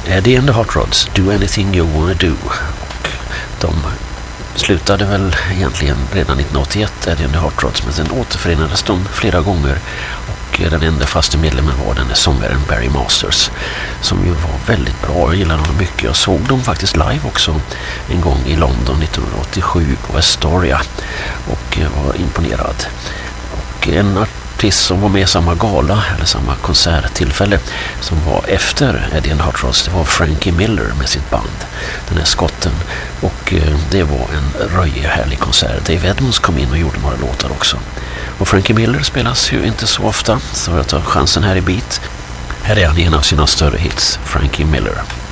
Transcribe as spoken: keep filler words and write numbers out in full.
Eddie and the Hot Rods, Do Anything You Wanna Do. Och de slutade väl egentligen redan nittonhundraåttioett, Eddie and the Hot Rods, men sen återförenades de flera gånger. Och den enda fasta medlemmen var den sångaren Barry Masters, som ju var väldigt bra. Jag gillade honom mycket. Jag såg dem faktiskt live också en gång i London nittonhundraåttiosju på Astoria och var imponerad. Och en artist som var med i samma gala eller samma konserttillfälle som var efter Eddie and the Hot Rods, det var Frankie Miller med sitt band, den här skotten. Och det var en röjig härlig konsert. Dave Edmunds kom in och gjorde några låtar också. Och Frankie Miller spelas ju inte så ofta, så jag tar chansen här i Beat. Här är han en av sina större hits, Frankie Miller.